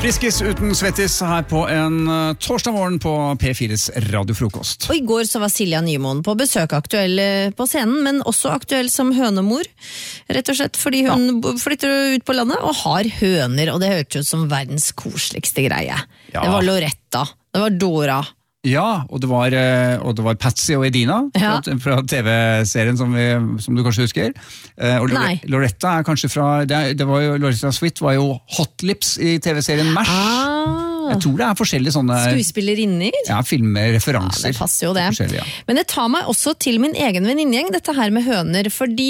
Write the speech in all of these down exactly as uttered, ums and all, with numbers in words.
Friskis uten svettis her på en torsdag morgen på P fires radiofrokost. Og i går så var Silja Nymoen på besøk, aktuell på scenen, men også aktuell som hønemor. Rett og slett fordi hun ja. flytter ut på landet og har høner, og det hørtes ut som verdens koseligste greie. Ja. Det var Loretta, det var Dora. Ja, og det var, og det var Patsy og Edina ja. fra, fra T V-serien som, vi, som du kanskje husker. Og Nei. Loretta er kanskje fra, det, det var jo, Loretta Swit var jo Hot Lips i T V-serien MASH. Ah. Jeg tror det er forskjellige sånne... Skuespillerinner? Ja, filmreferanser. Ja, det passer jo det. Ja. Men det tar meg også til min egen venninnegjeng, dette her med høner, fordi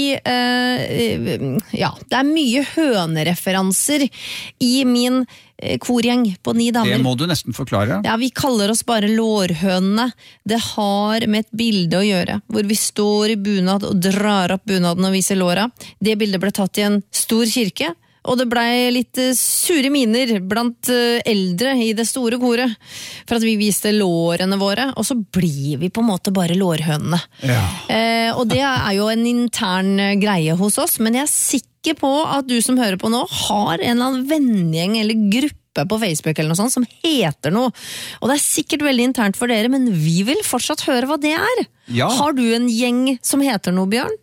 eh, ja, det er mye hønereferanser i min korgjeng på ni damer. Det må du nesten forklare. Ja, vi kaller oss bare lårhønene. Det har med et bilde å gjøre, hvor vi står i bunad og drar opp bunaden og viser låra. Det bildet ble tatt i en stor kirke, og det ble litt sure miner blant eldre i det store koret, for at vi viste lårene våre, og så blir vi på en måte bare lårhønene. Ja. Eh, og det er jo en intern greie hos oss, men jeg er sikker på at du som hører på nå har en eller annen vennegjeng eller gruppe på Facebook eller noe sånt som heter noe. Og det er sikkert veldig internt for dere, men vi vil fortsatt høre hva det er. Ja. Har du en gjeng som heter noe, Bjørn?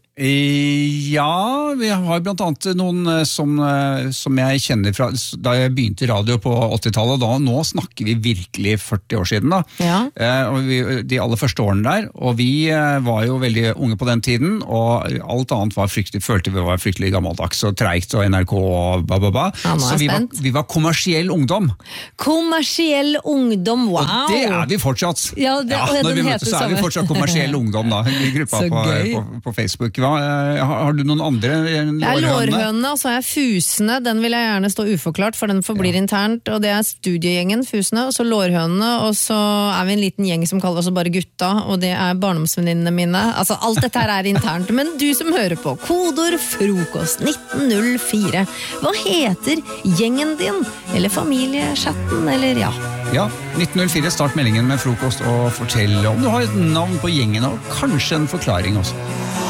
Ja, vi har blant annet noen som, som jeg kjenner fra da jeg begynte i radio på åttitallet, da, nå snakker vi virkelig førti år siden da. Ja. Eh, og vi, de aller første årene der, og vi var jo veldig unge på den tiden, og alt annet var fryktelig, følte vi var fryktelig gammeldags og treigt, og N R K og ba, ba, ba. Ja, så vi var, vi var kommersiell ungdom. Kommersiell ungdom, wow! Og det er vi fortsatt. Ja, det, ja, når vi møtes så er vi fortsatt kommersiell ungdom da, i gruppa på, på, på Facebook. Har du noen andre lårhønene? Jeg er lårhønene, og så er jeg Fusene. Den vil jeg gjerne stå uforklart, for den forblir ja. internt. Og det er studiegjengen Fusene, og så lårhønene, og så er vi en liten gjeng som kaller oss bare gutta, og det er barndomsvenninnene mine. Altså, alt dette her er internt. Men du som hører på, kodord frokost nitten null fire. Hva heter gjengen din? Eller familiechatten, eller ja? Ja, nitten null fire, start meldingen med frokost og fortell om du har et navn på gjengen, og kanskje en forklaring også.